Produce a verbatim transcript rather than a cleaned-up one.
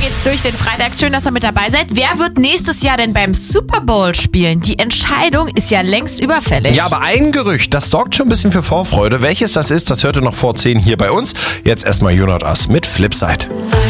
geht's durch den Freitag. Schön, dass ihr mit dabei seid. Wer wird nächstes Jahr denn beim Super Bowl spielen? Die Entscheidung ist ja längst überfällig. Ja, aber ein Gerücht, das sorgt schon ein bisschen für Vorfreude. Welches das ist, das hört ihr noch vor zehn hier bei uns. Jetzt erstmal You Not Us mit Flipside.